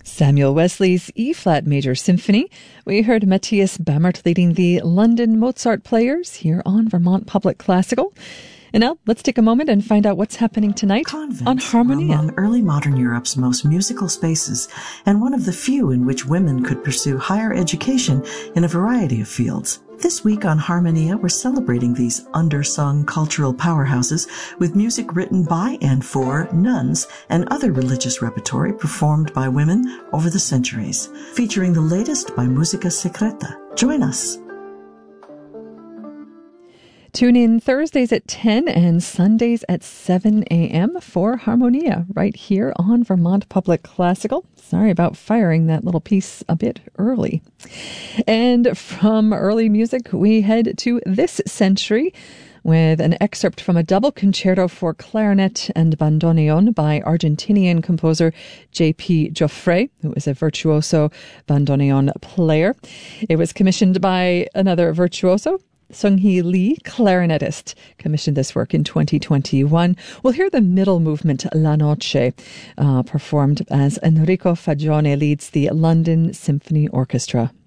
Samuel Wesley's E-flat Major Symphony. We heard Matthias Bammert leading the London Mozart Players here on Vermont Public Classical. And now, let's take a moment and find out what's happening tonight on Harmonia. Were among early modern Europe's most musical spaces, and one of the few in which women could pursue higher education in a variety of fields. This week on Harmonia, we're celebrating these undersung cultural powerhouses with music written by and for nuns and other religious repertory performed by women over the centuries, featuring the latest by Musica Secreta. Join us. Tune in Thursdays at 10 and Sundays at 7 a.m. for Harmonia right here on Vermont Public Classical. Sorry about firing that little piece a bit early. And from early music, we head to this century with an excerpt from a double concerto for clarinet and bandoneon by Argentinian composer J.P. Joffre, who is a virtuoso bandoneon player. It was commissioned by another virtuoso, Sung-hee Lee, clarinetist, commissioned this work in 2021. We'll hear the middle movement, La Noche, performed as Enrico Fagione leads the London Symphony Orchestra.